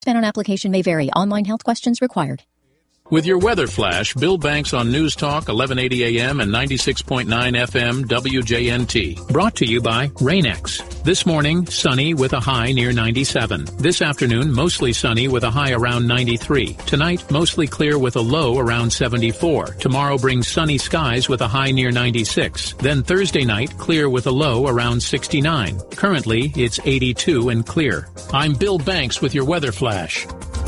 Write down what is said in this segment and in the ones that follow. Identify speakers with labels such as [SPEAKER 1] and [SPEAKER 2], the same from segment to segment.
[SPEAKER 1] Spend on application may vary. Online health questions required.
[SPEAKER 2] With your weather flash, Bill Banks on News Talk 1180 AM and 96.9 FM WJNT. Brought to you by Rain-X. This morning, sunny with a high near 97. This afternoon, mostly sunny with a high around 93. Tonight, mostly clear with a low around 74. Tomorrow brings sunny skies with a high near 96. Then Thursday night, clear with a low around 69. Currently, it's 82 and clear. I'm Bill Banks with your weather flash.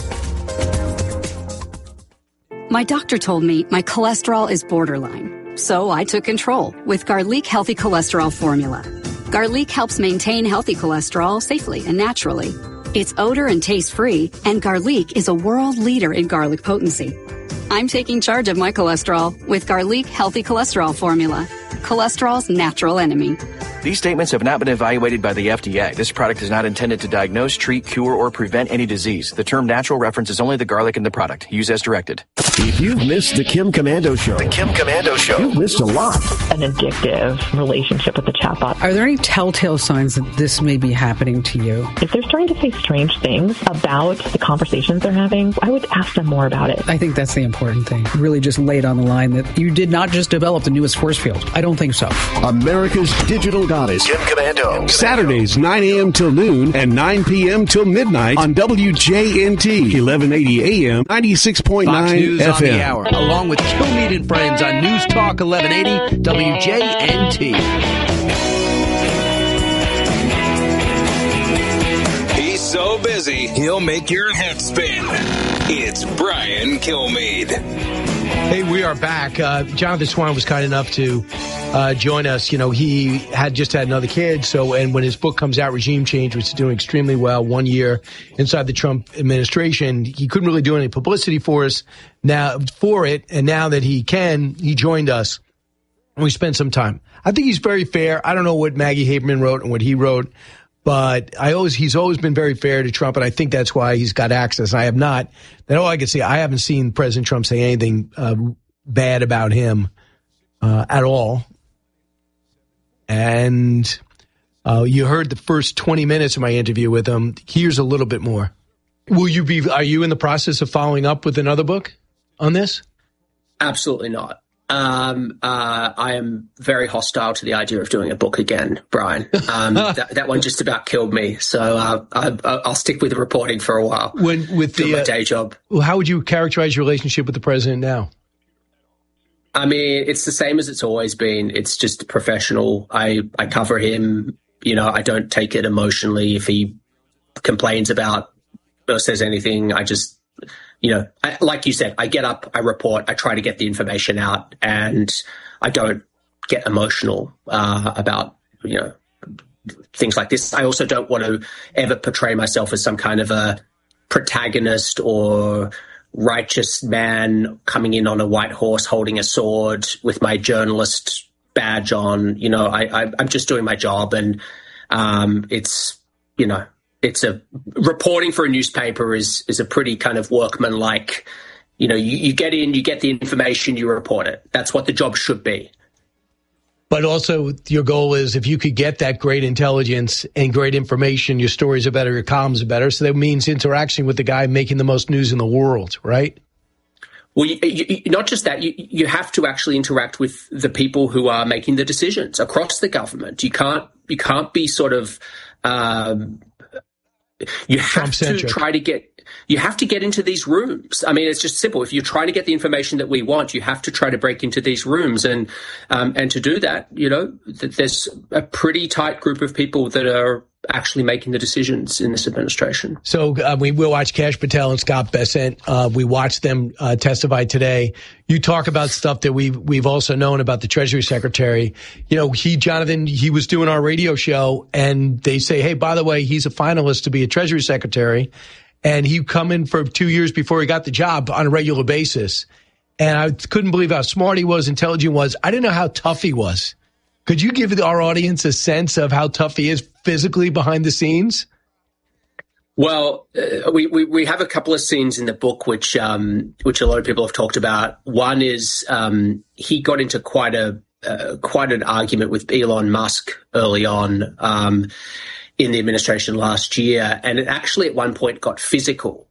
[SPEAKER 3] My doctor told me my cholesterol is borderline, so I took control with Garlic Healthy Cholesterol Formula. Garlic helps maintain healthy cholesterol safely and naturally. It's odor and taste-free, and Garlic is a world leader in garlic potency. I'm taking charge of my cholesterol with Garlic Healthy Cholesterol Formula, cholesterol's natural enemy.
[SPEAKER 4] These statements have not been evaluated by the FDA. This product is not intended to diagnose, treat, cure, or prevent any disease. The term natural references only the garlic in the product. Use as directed.
[SPEAKER 5] If you've missed the Kim Komando Show, you've missed a lot.
[SPEAKER 6] An addictive relationship with the chatbot.
[SPEAKER 7] Are there any telltale signs that this may be happening to you?
[SPEAKER 6] If they're starting to say strange things about the conversations they're having, I would ask them more about it.
[SPEAKER 7] I think that's the important thing. Really just lay it on the line that you did not just develop the newest force field. I don't think so.
[SPEAKER 5] America's digital goddess,
[SPEAKER 4] Kim Komando.
[SPEAKER 5] Saturdays, 9 a.m. till noon and 9 p.m. till midnight on WJNT, 1180 AM, 96.9
[SPEAKER 8] Fox News
[SPEAKER 5] FM.
[SPEAKER 8] on the hour, along with Kilmeade and Friends on News Talk 1180 WJNT.
[SPEAKER 9] He's so busy, he'll make your head spin. It's Brian Kilmeade.
[SPEAKER 10] Hey, we are back. Jonathan Swan was kind enough to join us. You know, he had just had another kid. And when his book comes out, Regime Change, which is doing extremely well, 1 year inside the Trump administration, he couldn't really do any publicity for us for it. And now that he can, he joined us and we spent some time. I think he's very fair. I don't know what Maggie Haberman wrote and what he wrote, but he's always been very fair to Trump, and I think that's why he's got access. I have not. That's all I can say. I haven't seen President Trump say anything bad about him at all. And you heard the first 20 minutes of my interview with him. Here's a little bit more. Are you in the process of following up with another book on this?
[SPEAKER 11] Absolutely not. I am very hostile to the idea of doing a book again, Brian. That one just about killed me. So I'll stick with the reporting for a while. With my day job.
[SPEAKER 10] Well, how would you characterize your relationship with the president now?
[SPEAKER 11] I mean, it's the same as it's always been. It's just professional. I cover him. You know, I don't take it emotionally. If he complains about or says anything, I just, you know, like you said, I get up, I report, I try to get the information out, and I don't get emotional about, you know, things like this. I also don't want to ever portray myself as some kind of a protagonist or righteous man coming in on a white horse holding a sword with my journalist badge on. You know, I'm just doing my job, and it's, you know, it's a reporting for a newspaper is a pretty kind of workmanlike, you know, you get in, you get the information, you report it. That's what the job should be.
[SPEAKER 10] But also your goal is if you could get that great intelligence and great information, your stories are better, your columns are better. So that means interaction with the guy making the most news in the world, right?
[SPEAKER 11] Well, not just that, you have to actually interact with the people who are making the decisions across the government. You can't be sort of, you have to get into these rooms. I mean, it's just simple. If you're trying to get the information that we want, you have to try to break into these rooms. And to do that, you know, there's a pretty tight group of people that are actually making the decisions in this administration.
[SPEAKER 10] So we'll watch Kash Patel and Scott Bessent. We watched them testify today. You talk about stuff that we've also known about the Treasury Secretary. You know, Jonathan, he was doing our radio show, and they say, hey, by the way, he's a finalist to be a Treasury Secretary. And he come in for 2 years before he got the job on a regular basis. And I couldn't believe how smart he was, intelligent he was. I didn't know how tough he was. Could you give our audience a sense of how tough he is physically behind the scenes?
[SPEAKER 11] Well, we have a couple of scenes in the book which a lot of people have talked about. One is he got into quite an argument with Elon Musk early on in the administration last year, and it actually at one point got physical.